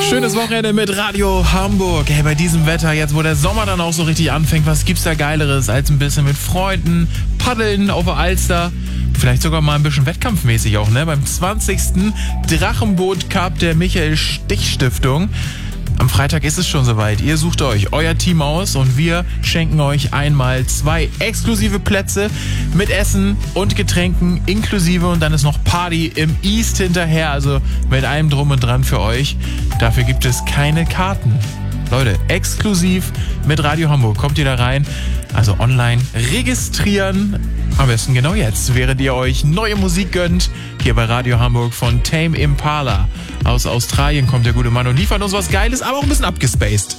Schönes Wochenende mit Radio Hamburg. Hey, bei diesem Wetter, jetzt wo der Sommer dann auch so richtig anfängt, was gibt's da Geileres als ein bisschen mit Freunden, paddeln auf der Alster, vielleicht sogar mal ein bisschen wettkampfmäßig auch, ne? Beim 20. Drachenboot Cup der Michael Stich Stiftung. Am Freitag ist es schon soweit. Ihr sucht euch euer Team aus und wir schenken euch einmal 2 exklusive Plätze mit Essen und Getränken inklusive und dann ist noch Party im East hinterher, also mit allem drum und dran für euch. Dafür gibt es keine Karten. Leute, exklusiv mit Radio Hamburg. Kommt ihr da rein? Also online registrieren. Am besten genau jetzt, während ihr euch neue Musik gönnt. Hier bei Radio Hamburg von Tame Impala. Aus Australien kommt der gute Mann und liefert uns was Geiles, aber auch ein bisschen abgespaced.